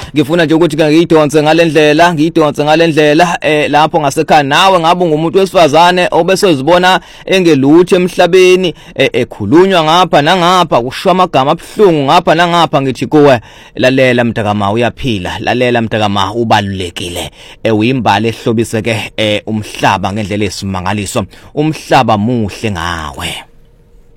ngifuna nje ukuthi ngiyidonse ngalendlela lapho ngasekhaya nawe ngabe ngumuntu wesifazane obesezibona engelutho emhlabeni ekhulunywa ngapha nangapha kushwa amagama abhlungu ngapha nangapha ngithi kuwe lalela mntakama uyaphila lalela mntakama ubalulekile uyimbali ehlobiseke umhlaba ngendlela esimangaliso umhlaba muhle ngawe.